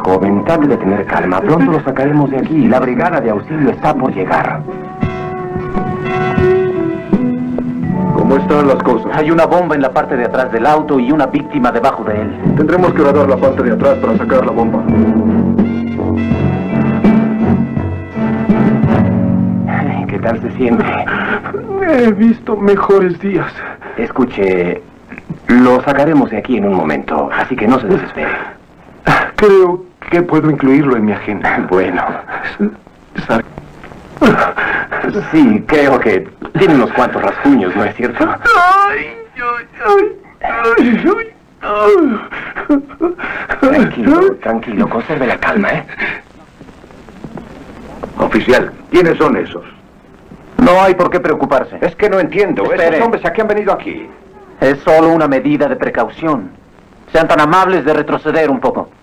joven, trate de tener calma. Pronto lo sacaremos de aquí. La brigada de auxilio está por llegar. ¿Cómo están las cosas? Hay una bomba en la parte de atrás del auto y una víctima debajo de él. Tendremos que radar la parte de atrás para sacar la bomba. ¿Qué tal se siente? He visto mejores días. Escuche, lo sacaremos de aquí en un momento, así que no se desespere. Creo que puedo incluirlo en mi agenda. Bueno. Sí, creo que tiene unos cuantos rasguños, ¿no es cierto? Tranquilo, tranquilo, conserve la calma, ¿eh? Oficial, ¿quiénes son esos? No hay por qué preocuparse. Es que no entiendo. Espere. ¿Esos hombres a qué han venido aquí? Es solo una medida de precaución. Sean tan amables de retroceder un poco.